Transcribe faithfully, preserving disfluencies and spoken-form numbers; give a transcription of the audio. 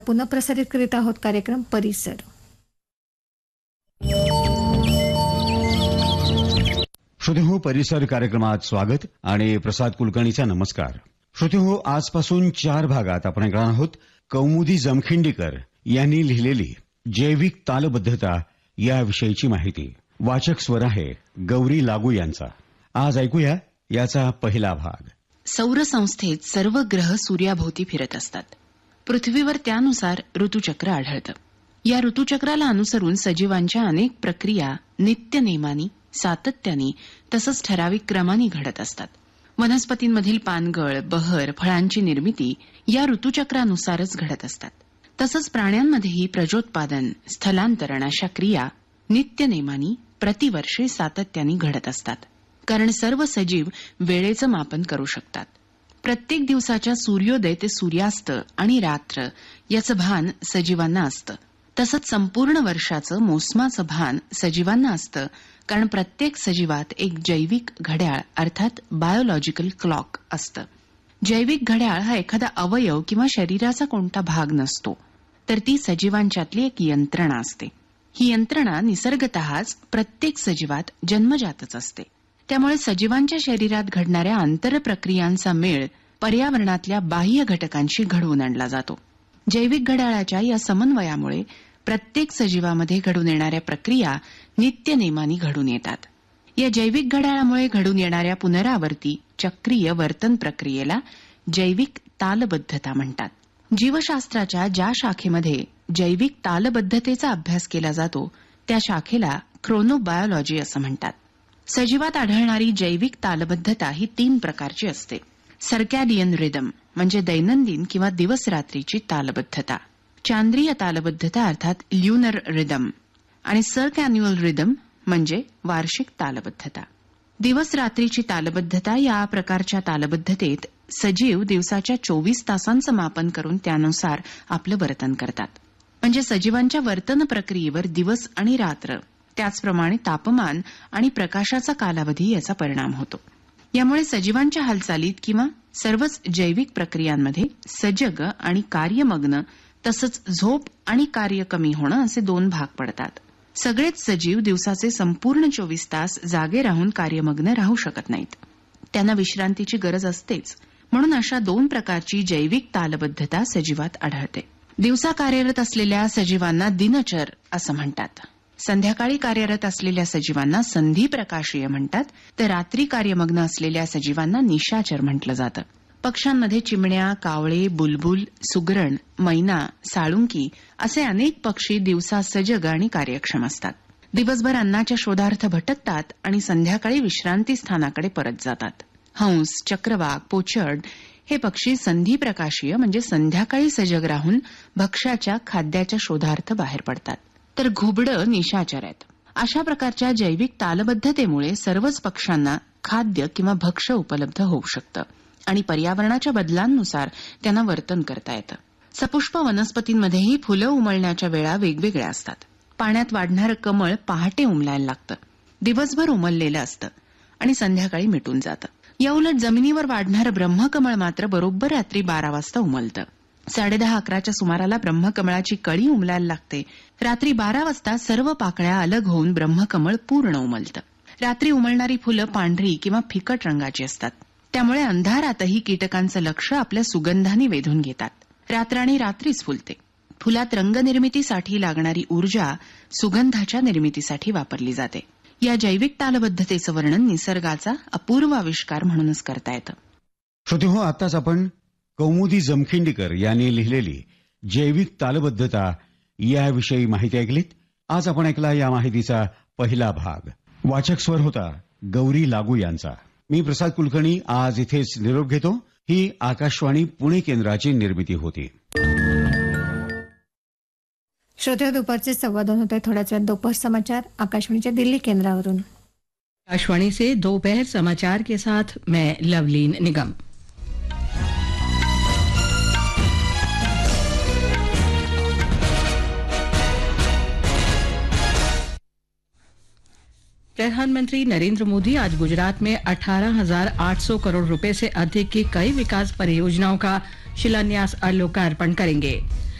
पुनः प्रसारित करीत आहोत कार्यक्रम परिसर. श्रोतेहो, परिसर कार्यक्रमात स्वागत आणि प्रसाद कुलकर्णीचा नमस्कार. श्रोतेहो, आजपासून चार भागात आपण ऐकणार आहोत कौमुदी जमखिंडीकर यांनी लिहिलेली जैविक तालबद्धता याविषयीची माहिती. वाचक स्वर आहे गौरी लागू यांचा. आज ऐकूया याचा पहिला भाग. सौरसंस्थेत सर्व ग्रह सूर्याभोवती फिरत असतात. पृथ्वीवर त्यानुसार ऋतुचक्र आढळतं. या ऋतुचक्राला अनुसरून सजीवांच्या अनेक प्रक्रिया नित्यनेमानी, सातत्याने तसंच ठराविक क्रमाने घडत असतात. वनस्पतींमधील पानगळ, बहर, फळांची निर्मिती या ऋतुचक्रानुसारच घडत असतात. तसंच प्राण्यांमध्येही प्रजोत्पादन, स्थलांतरण अशा क्रिया नित्यनेमानी प्रतिवर्षे सातत्याने घडत असतात. कारण सर्व सजीव वेळेचं मापन करू शकतात. प्रत्येक दिवसाच्या सूर्योदय ते सूर्यास्त आणि रात्र याचं भान सजीवांना असतं. तसंच संपूर्ण वर्षाचं मोसमाचं भान सजीवांना असतं. कारण प्रत्येक सजीवात एक जैविक घड्याळ अर्थात बायोलॉजिकल क्लॉक असतं. जैविक घड्याळ हा एखादा अवयव किंवा शरीराचा कोणता भाग नसतो, तर ती सजीवांच्यातली एक यंत्रणा असते. ही यंत्रणा निसर्गतःच प्रत्येक सजीवात जन्मजातच असते. त्यामुळे सजीवांच्या शरीरात घडणाऱ्या आंतरप्रक्रियांचा मेळ पर्यावरणातल्या बाह्य घटकांशी घडवून आणला जातो. जैविक घड्याळाच्या या समन्वयामुळे प्रत्येक सजीवामध्ये घडून येणाऱ्या प्रक्रिया नित्यनेमानी घडून येतात. या जैविक घड्याळामुळे घडून येणाऱ्या पुनरावर्ती चक्रीय वर्तन प्रक्रियेला जैविक तालबद्धता म्हणतात. जीवशास्त्राच्या ज्या शाखेमध्ये जैविक तालबद्धतेचा अभ्यास केला जातो त्या शाखेला क्रोनोबायोलॉजी असं म्हणतात. सजीवात आढळणारी जैविक तालबद्धता ही तीन प्रकारची असते. सर्कॅडियन रिदम म्हणजे दैनंदिन किंवा दिवस-रात्रीची तालबद्धता, चांद्रीय तालबद्धता अर्थात ल्युनर रिदम आणि सर्कॅन्युअल रिदम म्हणजे वार्षिक तालबद्धता. दिवस-रात्रीची तालबद्धता या प्रकारच्या तालबद्धतेत सजीव दिवसाच्या चोवीस तासांचं मापन करून त्यानुसार आपलं वर्तन करतात. म्हणजे सजीवांच्या वर्तन प्रक्रियेवर दिवस आणि रात्र, त्याचप्रमाणे तापमान आणि प्रकाशाचा कालावधी याचा परिणाम होतो. यामुळे सजीवांच्या हालचालीत किंवा सर्वच जैविक प्रक्रियांमध्ये सजग आणि कार्यमग्न तसंच झोप आणि कार्य कमी होणं असे दोन भाग पडतात. सगळेच सजीव दिवसाचे संपूर्ण चोवीस तास जागे राहून कार्यमग्न राहू शकत नाहीत. त्यांना विश्रांतीची गरज असतेच. म्हणून अशा दोन प्रकारची जैविक तालबद्धता सजीवात आढळते. दिवसा कार्यरत असलेल्या सजीवांना दिनचर असं म्हणतात. संध्याकाळी कार्यरत असलेल्या सजीवांना संधी प्रकाशीय म्हणतात. तर रात्री कार्यमग्न असलेल्या सजीवांना निशाचर म्हटलं जातं. पक्ष्यांमध्ये चिमण्या, कावळे, बुलबुल, सुगरण, मैना, साळुंकी असे अनेक पक्षी दिवसा सजग आणि कार्यक्षम असतात. दिवसभर अन्नाच्या शोधार्थ भटकतात आणि संध्याकाळी विश्रांती स्थानाकडे परत जातात. हंस, चक्रवाक, पोचर्ड हे पक्षी संधी प्रकाशीय म्हणजे संध्याकाळी सजग राहून भक्ष्याच्या खाद्याच्या शोधार्थ बाहेर पडतात. तर घुबडं निशाचर आहेत. अशा प्रकारच्या जैविक तालबद्धतेमुळे सर्वच पक्ष्यांना खाद्य किंवा भक्ष्य उपलब्ध होऊ शकतं आणि पर्यावरणाच्या बदलांनुसार त्यांना वर्तन करता येतं. सपुष्प वनस्पतींमध्येही फुलं उमलण्याच्या वेळा वेगवेगळ्या असतात. पाण्यात वाढणारं कमळ पहाटे उमलायला लागतं, दिवसभर उमललेलं असतं आणि संध्याकाळी मिटून जातं. याउलट जमिनीवर वाढणारं ब्रह्मकमळ मात्र बरोबर रात्री बारा वाजता उमलतं. साडेदहा अकराच्या सुमाराला ब्रह्मकमळाची कळी उमलायला लागते. रात्री बारा वाजता सर्व पाकळ्या अलग होऊन ब्रह्मकमळ पूर्ण उमलतं. रात्री उमलणारी फुलं पांढरी किंवा फिकट रंगाची असतात. त्यामुळे अंधारातही कीटकांचं लक्ष आपल्या सुगंधाने वेधून घेतात. रात्राणी रात्रीच फुलते. फुलात रंगनिर्मितीसाठी लागणारी ऊर्जा सुगंधाच्या निर्मितीसाठी वापरली जाते. या जैविक तालबद्धतेचं वर्णन निसर्गाचा अपूर्व आविष्कार म्हणूनच करता येतं. श्रोतेहो, आताच आपण कौमुदी जमखिंडीकर यांनी लिहिलेली जैविक तालबद्धता याविषयी माहिती ऐकलीत. आज आपण ऐकला या माहितीचा पहिला भाग. वाचक स्वर होता गौरी लागू यांचा. मी प्रसाद कुलकर्णी आज इथेच निरोप घेतो. ही आकाशवाणी पुणे केंद्राची निर्मिती होती. श्रोते, दुपारचे सव्वा दोन होते. थोड्याच वेळात दोपहर समाचार आकाशवाणीच्या दिल्ली केंद्रावरून. आकाशवाणी से दोपहर समाचार के साथ मैं लवलीन निगम. प्रधानमंत्री नरेंद्र मोदी आज गुजरात में अठारह हजार आठ सौ करोड़ रुपए से अधिक की कई विकास परियोजनाओं का शिलान्यास और लोकार्पण करेंगे.